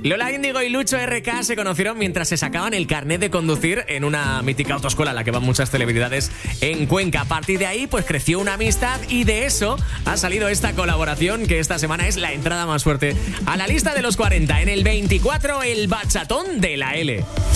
Lola Índigo y Lucho RK se conocieron mientras se sacaban el carnet de conducir en una mítica autoescuela a la que van muchas celebridades en Cuenca. A partir de ahí, pues creció una amistad y de eso ha salido esta colaboración que esta semana es la entrada más fuerte a la lista de los 40. En el 24, el bachatón de la L.